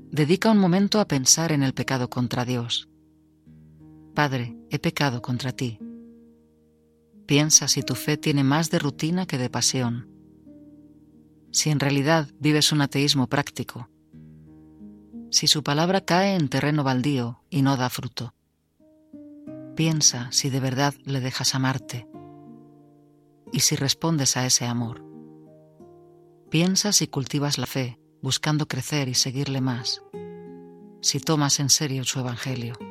Dedica un momento a pensar en el pecado contra Dios. Padre, he pecado contra ti. Piensa si tu fe tiene más de rutina que de pasión. Si en realidad vives un ateísmo práctico. Si su palabra cae en terreno baldío y no da fruto. Piensa si de verdad le dejas amarte. Y si respondes a ese amor. Piensa si cultivas la fe, buscando crecer y seguirle más. Si tomas en serio su evangelio.